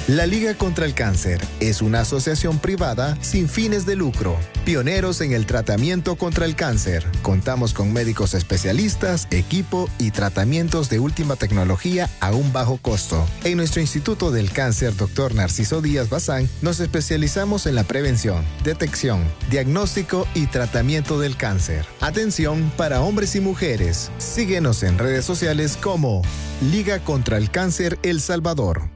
La Liga contra el Cáncer es una asociación privada sin fines de lucro, pioneros en el tratamiento contra el cáncer. Contamos con médicos especialistas, equipo y tratamientos de última tecnología a un bajo costo. En nuestro Instituto del Cáncer, Dr. Narciso Díaz Bazán, nos especializamos en la prevención, detección, diagnóstico y tratamiento del cáncer. Atención para hombres y mujeres. Síguenos en redes sociales como Liga contra el Cáncer El Salvador.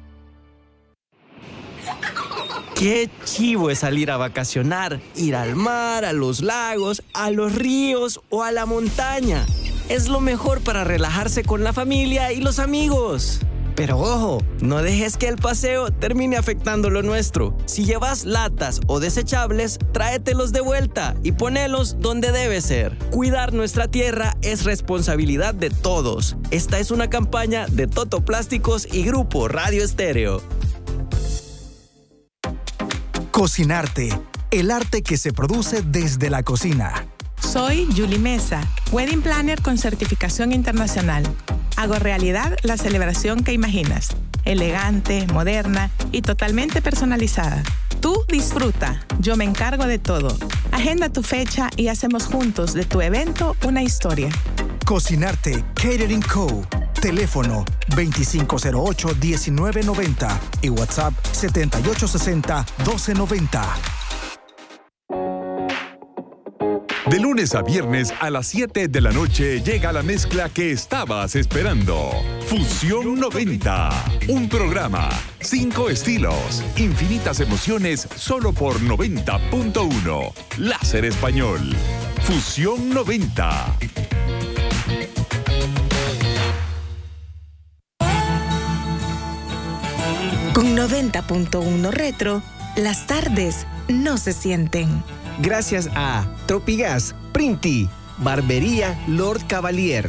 Qué chivo es salir a vacacionar, ir al mar, a los lagos, a los ríos o a la montaña. Es lo mejor para relajarse con la familia y los amigos. Pero ojo, no dejes que el paseo termine afectando lo nuestro. Si llevas latas o desechables, tráetelos de vuelta y ponelos donde debe ser. Cuidar nuestra tierra es responsabilidad de todos. Esta es una campaña de Toto Plásticos y Grupo Radio Estéreo. Cocinarte, el arte que se produce desde la cocina. Soy Julie Mesa, Wedding Planner con certificación internacional. Hago realidad la celebración que imaginas, elegante, moderna y totalmente personalizada. Tú disfruta, yo me encargo de todo. Agenda tu fecha y hacemos juntos de tu evento una historia. Cocinarte Catering Co. Teléfono 2508-1990 y WhatsApp 7860-1290. De lunes a viernes a las 7 de la noche llega la mezcla que estabas esperando. Fusión 90. Un programa, 5 estilos, infinitas emociones solo por 90.1. Láser Español. Fusión 90. Con 90.1 Retro, las tardes no se sienten. Gracias a Tropigas, Printi, Barbería Lord Cavalier.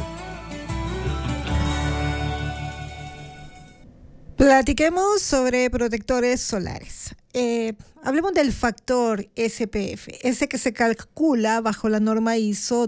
Platiquemos sobre protectores solares. Hablemos del factor SPF, ese que se calcula bajo la norma ISO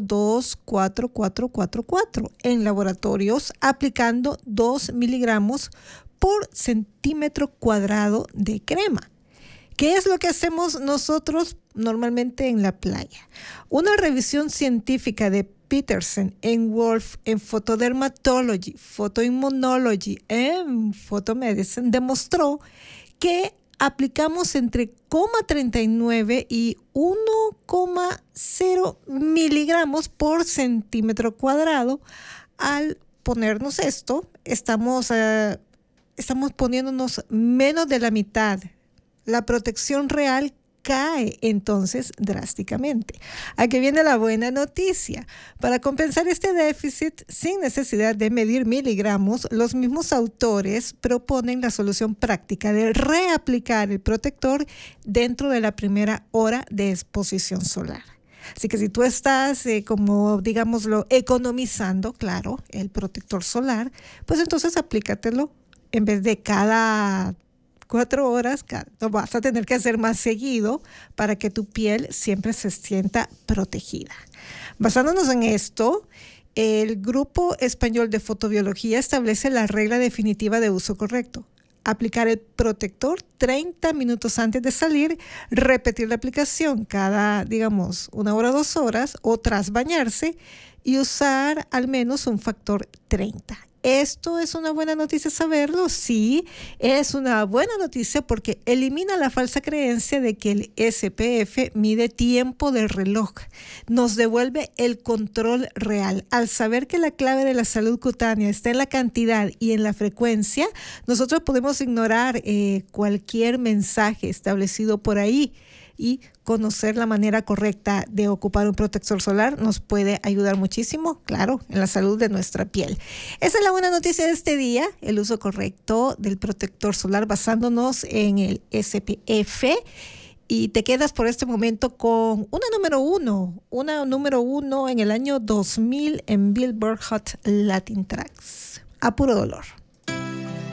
24444 en laboratorios aplicando 2 miligramos por centímetro cuadrado de crema. ¿Qué es lo que hacemos nosotros normalmente en la playa? Una revisión científica de Peterson en Wolf en Photodermatology, Photoimmunology en Photomedicine demostró que aplicamos entre 0,39 y 1,0 miligramos por centímetro cuadrado. Al ponernos esto, estamos poniéndonos menos de la mitad. La protección real cae entonces drásticamente. Aquí viene la buena noticia. Para compensar este déficit sin necesidad de medir miligramos, los mismos autores proponen la solución práctica de reaplicar el protector dentro de la primera hora de exposición solar. Así que si tú estás, como digámoslo, economizando, claro, el protector solar, pues entonces aplícatelo en vez de cada 4 horas, lo vas a tener que hacer más seguido para que tu piel siempre se sienta protegida. Basándonos en esto, el Grupo Español de Fotobiología establece la regla definitiva de uso correcto. Aplicar el protector 30 minutos antes de salir, repetir la aplicación cada, 1 hora o 2 horas o tras bañarse y usar al menos un factor 30. ¿Esto es una buena noticia saberlo? Sí, es una buena noticia porque elimina la falsa creencia de que el SPF mide tiempo del reloj. Nos devuelve el control real. Al saber que la clave de la salud cutánea está en la cantidad y en la frecuencia, nosotros podemos ignorar cualquier mensaje establecido por ahí. Y conocer la manera correcta de ocupar un protector solar nos puede ayudar muchísimo, claro, en la salud de nuestra piel. Esa es la buena noticia de este día, el uso correcto del protector solar basándonos en el SPF. Y te quedas por este momento con una número uno en el año 2000 en Billboard Hot Latin Tracks. A puro dolor.